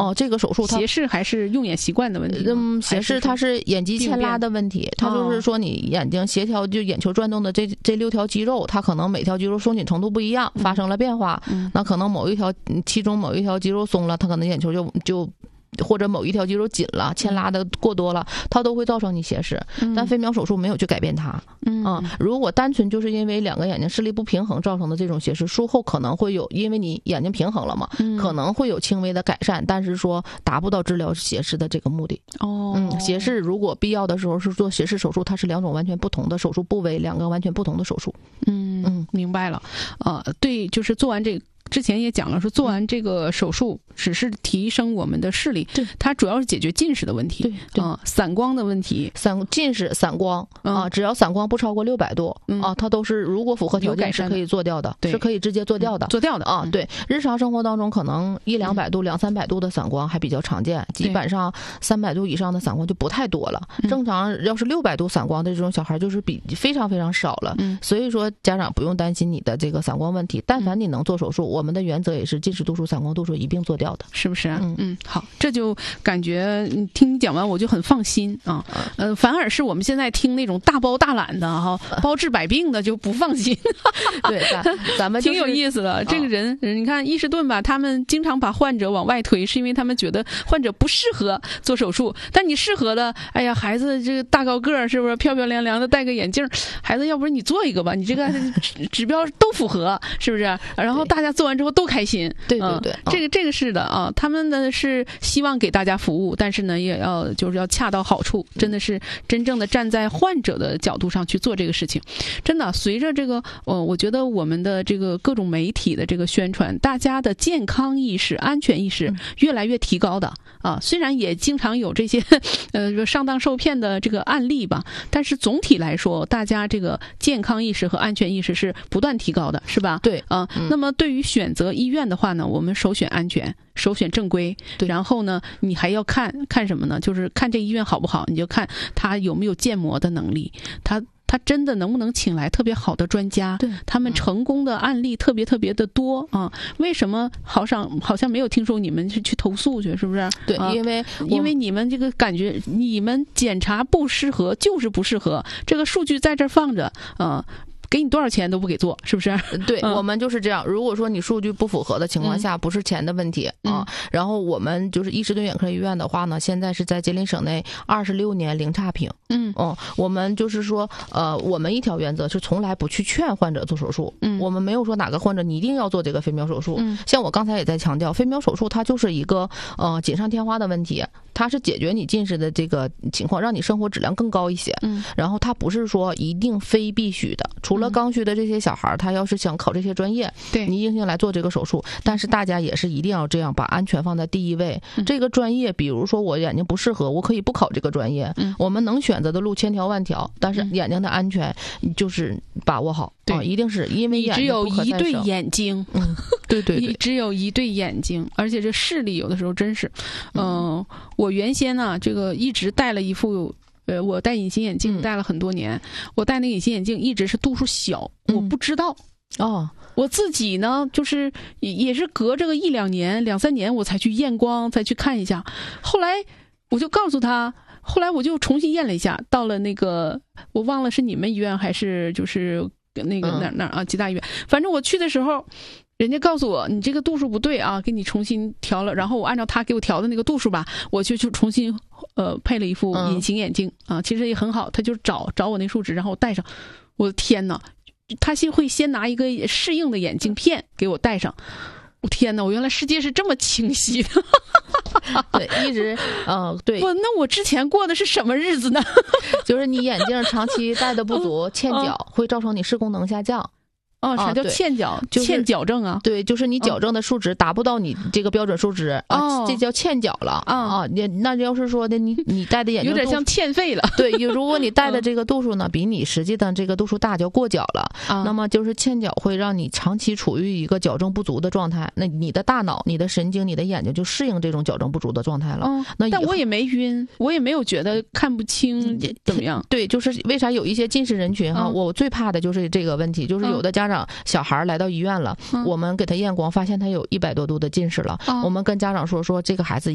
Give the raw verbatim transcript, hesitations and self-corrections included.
哦，这个手术斜视还是用眼习惯的问题？ 嗯，斜视它是眼肌牵拉的问题，它就是说你眼睛协调就眼球转动的这这六条肌肉，它可能每条肌肉松紧程度不一样，发生了变化。嗯，那可能某一条其中某一条肌肉松了，它可能眼球就就。或者某一条肌肉紧了，牵拉的过多了，它都会造成你斜视。但飞秒手术没有去改变它。嗯，啊，如果单纯就是因为两个眼睛视力不平衡造成的这种斜视，术后可能会有，因为你眼睛平衡了嘛，嗯、可能会有轻微的改善，但是说达不到治疗斜视的这个目的。哦，嗯，斜视如果必要的时候是做斜视手术，它是两种完全不同的手术部位，两个完全不同的手术。 嗯嗯，明白了。呃，对，就是做完这个。之前也讲了，说做完这个手术只是提升我们的视力，对，它主要是解决近视的问题，对啊、呃，散光的问题， 散近视、散光、嗯、啊，只要散光不超过六百度、嗯、啊，它都是如果符合条件是可以做掉的，是可以直接做掉的， 嗯、做掉的啊。对，日常生活当中可能一两百度、两三百度的散光还比较常见，基本上三百度以上的散光就不太多了。正常要是六百度散光的这种小孩就是比非常非常少了，嗯，所以说家长不用担心你的这个散光问题，但凡你能做手术，我们的原则也是近视度数、散光度数一并做掉的， 是不是？嗯嗯，好，这就感觉听你讲完我就很放心啊。呃，反而是我们现在听那种大包大揽的哈，包治百病的就不放心。 对，咱咱们、就是、 挺有意思的。啊、这个人，你看伊士顿吧，他们经常把患者往外推，是因为他们觉得患者不适合做手术，但你适合的，哎呀，孩子这个大高个儿是不是漂漂亮亮的，戴个眼镜，孩子要不然你做一个吧，你这个指标都符合，是不是？然后大家做完之后都开心。 对对对， 嗯、这个这个是的啊，他们呢是希望给大家服务，但是呢也要就是要恰到好处，真的是真正的站在患者的角度上去做这个事情。真的，随着这个呃，我觉得我们的这个各种媒体的这个宣传，大家的健康意识、安全意识越来越提高的啊。虽然也经常有这些呃上当受骗的这个案例吧，但是总体来说，大家这个健康意识和安全意识是不断提高的，是吧？ 对啊。嗯、那么对于选择医院的话呢，我们首选安全，首选正规，然后呢，你还要看看什么呢？就是看这医院好不好，你就看他有没有建模的能力，他他真的能不能请来特别好的专家？对，他们成功的案例特别特别的多啊。为什么好像好像没有听说你们去去投诉去？是不是？ 对，啊、因为因为你们这个感觉，你们检查不适合就是不适合，这个数据在这放着啊。给你多少钱都不给做，是不是？ 对、嗯、我们就是这样。如果说你数据不符合的情况下，嗯、不是钱的问题、嗯、啊。然后我们就是伊士顿眼科医院的话呢，现在是在吉林省内二十六年零差评。嗯哦、嗯，我们就是说，呃，我们一条原则是从来不去劝患者做手术。嗯，我们没有说哪个患者你一定要做这个飞秒手术。嗯，像我刚才也在强调，飞秒手术它就是一个呃锦上添花的问题，它是解决你近视的这个情况，让你生活质量更高一些。嗯，然后它不是说一定非必须的，除除了刚需的这些小孩，他要是想考这些专业，对你硬性来做这个手术，但是大家也是一定要这样，把安全放在第一位。嗯、这个专业，比如说我眼睛不适合，我可以不考这个专业。嗯、我们能选择的路千条万条，但是眼睛的安全就是把握好。对、啊，一定是因为眼睛只有一对眼睛， 嗯，对对对， 你只有一对眼睛，而且这视力有的时候真是，嗯、呃，我原先呢，这个一直戴了一副。呃，我戴隐形眼镜戴了很多年，嗯、我戴那个隐形眼镜一直是度数小，嗯、我不知道哦。我自己呢，就是也是隔这个一两年、两三年，我才去验光，才去看一下。后来我就告诉他，后来我就重新验了一下，到了那个我忘了是你们医院还是就是那个哪哪啊吉大医院，反正我去的时候。人家告诉我你这个度数不对啊，给你重新调了，然后我按照他给我调的那个度数吧，我就就重新呃配了一副隐形眼镜、嗯、啊，其实也很好，他就找找我那数值，然后我戴上，我的天哪，他先会先拿一个适应的眼镜片给我戴上，我天哪，我原来世界是这么清晰的。 对，一直嗯、呃、对。 我那我之前过的是什么日子呢？ 就是你眼镜长期戴的不足，欠角会造成你视功能下降。 哦，啥叫欠矫？ 就是、 欠矫正啊？ 对，就是你矫正的数值达不到你这个标准数值、哦、啊，这叫欠矫了啊啊！你那要是说的你你戴的眼镜有点像欠费了。 对，如果你戴的这个度数呢，比你实际的这个度数大，叫过矫了。啊、那么就是欠矫会让你长期处于一个矫正不足的状态，那你的大脑、你的神经、你的眼睛就适应这种矫正不足的状态了。嗯、那但我也没晕，我也没有觉得看不清怎么样。 对，就是为啥有一些近视人群哈、嗯，我最怕的就是这个问题，就是有的家长小孩来到医院了、嗯、我们给他验光发现他有一百多度的近视了、嗯、我们跟家长说说这个孩子